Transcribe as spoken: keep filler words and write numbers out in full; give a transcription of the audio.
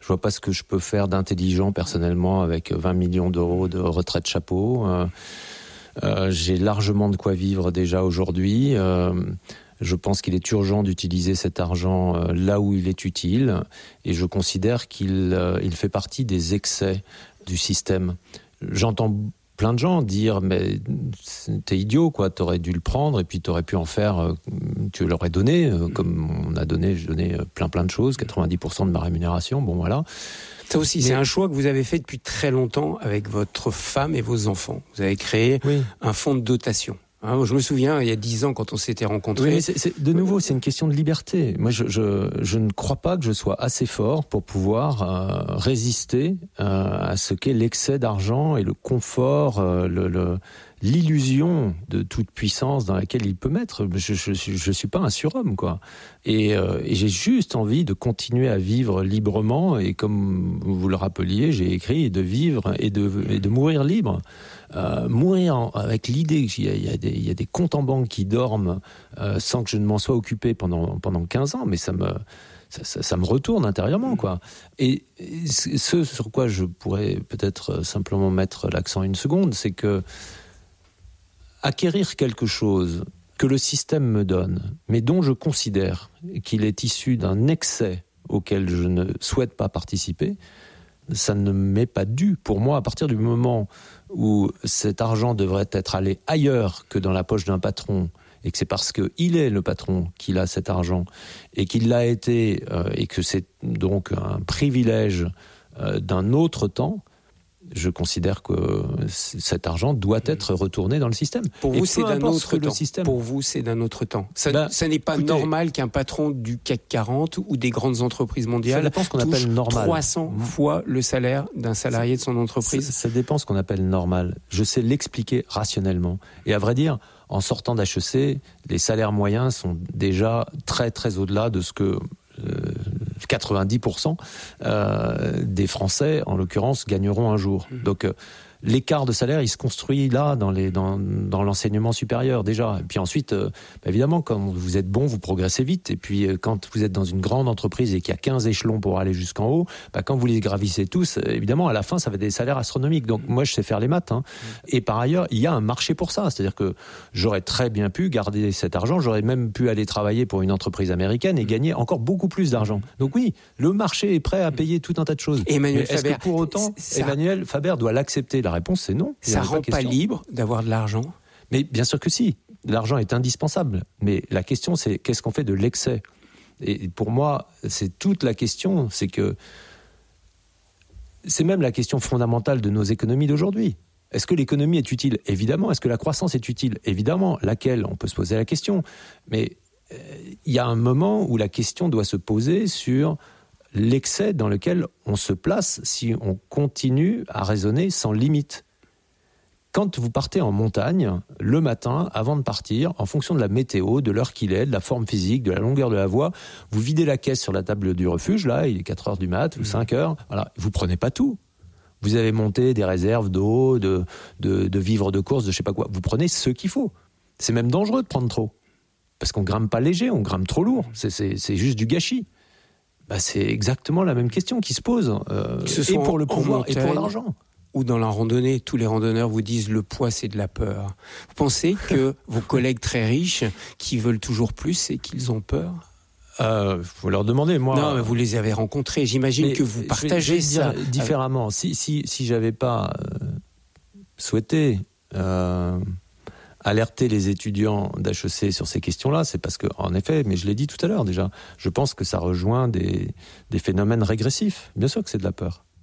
Je vois pas ce que je peux faire d'intelligent personnellement avec vingt millions d'euros de retraite chapeau. Euh, euh, j'ai largement de quoi vivre déjà aujourd'hui. Euh, je pense qu'il est urgent d'utiliser cet argent euh, là où il est utile, et je considère qu'il euh, il fait partie des excès du système. J'entends plein de gens dire mais t'es idiot quoi, t'aurais dû le prendre et puis t'aurais pu en faire, euh, tu l'aurais donné, euh, comme on a donné, j'ai donné plein plein de choses, quatre-vingt-dix pour cent de ma rémunération, bon voilà. Ça aussi, mais c'est un choix que vous avez fait depuis très longtemps avec votre femme et vos enfants. Vous avez créé oui. un fonds de dotation. Hein, je me souviens, il y a dix ans, quand on s'était rencontrés... Oui, mais c'est, c'est, de nouveau, c'est une question de liberté. Moi, je, je, je ne crois pas que je sois assez fort pour pouvoir euh, résister euh, à ce qu'est l'excès d'argent et le confort, euh, le, le, l'illusion de toute puissance dans laquelle il peut mettre. Je je, je suis pas un surhomme, quoi. Et, euh, et j'ai juste envie de continuer à vivre librement. Et comme vous le rappeliez, j'ai écrit de vivre et de, et de mourir libre. Euh, mourir en, avec l'idée qu'il y a, il y, a des, il y a des comptes en banque qui dorment euh, sans que je ne m'en sois occupé pendant, pendant quinze ans, mais ça me, ça, ça, ça me retourne intérieurement, quoi. Et, et ce sur quoi je pourrais peut-être simplement mettre l'accent une seconde, c'est que acquérir quelque chose que le système me donne, mais dont je considère qu'il est issu d'un excès auquel je ne souhaite pas participer, ça ne m'est pas dû. Pour moi, à partir du moment où cet argent devrait être allé ailleurs que dans la poche d'un patron, et que c'est parce qu'il est le patron qu'il a cet argent, et qu'il l'a été, euh, et que c'est donc un privilège euh, d'un autre temps, je considère que cet argent doit être retourné dans le système. Pour vous, c'est d'un autre temps. Système... Pour vous, c'est d'un autre temps. Ça, ben, ça n'est pas écoutez, normal qu'un patron du C A C quarante ou des grandes entreprises mondiales ça dépend ce qu'on touche appelle normal. trois cents fois le salaire d'un salarié de son entreprise. Ça, ça dépend ce qu'on appelle normal. Je sais l'expliquer rationnellement. Et à vrai dire, en sortant d'H E C, les salaires moyens sont déjà très très au-delà de ce que euh, quatre-vingt-dix pour cent euh, des Français, en l'occurrence, gagneront un jour. Mmh. Donc, euh, l'écart de salaire, il se construit là, dans, les, dans, dans l'enseignement supérieur, déjà. Et puis ensuite, euh, bah évidemment, quand vous êtes bon, vous progressez vite. Et puis, euh, quand vous êtes dans une grande entreprise et qu'il y a quinze échelons pour aller jusqu'en haut, bah, quand vous les gravissez tous, euh, évidemment, à la fin, ça va être des salaires astronomiques. Donc, moi, je sais faire les maths. Hein. Et par ailleurs, il y a un marché pour ça. C'est-à-dire que j'aurais très bien pu garder cet argent. J'aurais même pu aller travailler pour une entreprise américaine et gagner encore beaucoup plus d'argent. Donc oui, le marché est prêt à payer tout un tas de choses. Emmanuel Mais est-ce Faber, que pour autant, ça... Emmanuel Faber doit l'accepter? La réponse, c'est non. Ça rend pas, pas libre d'avoir de l'argent? Mais bien sûr que si. L'argent est indispensable. Mais la question, c'est qu'est-ce qu'on fait de l'excès? Et pour moi, c'est toute la question. C'est que c'est même la question fondamentale de nos économies d'aujourd'hui. Est-ce que l'économie est utile? Évidemment. Est-ce que la croissance est utile? Évidemment. Laquelle? On peut se poser la question. Mais il euh, y a un moment où la question doit se poser sur l'excès dans lequel on se place si on continue à raisonner sans limite. Quand vous partez en montagne, le matin, avant de partir, en fonction de la météo, de l'heure qu'il est, de la forme physique, de la longueur de la voie, vous videz la caisse sur la table du refuge, là, il est quatre heures du mat, ou cinq heures, voilà, vous prenez pas tout. Vous avez monté des réserves d'eau, de, de, de vivres de course, de je sais pas quoi. Vous prenez ce qu'il faut. C'est même dangereux de prendre trop. Parce qu'on grimpe pas léger, on grimpe trop lourd. C'est, c'est, c'est juste du gâchis. Bah, c'est exactement la même question qui se pose. Euh, et pour le pouvoir et pour l'argent. Ou dans la randonnée, tous les randonneurs vous disent le poids c'est de la peur. Vous pensez que vos collègues très riches qui veulent toujours plus, c'est qu'ils ont peur? Euh, faut leur demander. Moi, non, mais vous les avez rencontrés. J'imagine que vous partagez je vais, je vais ça différemment. Si si si j'avais pas euh, souhaité euh, alerter les étudiants d'H E C sur ces questions-là, c'est parce que, en effet, mais je l'ai dit tout à l'heure déjà, je pense que ça rejoint des des phénomènes régressifs. Bien sûr que c'est de la peur.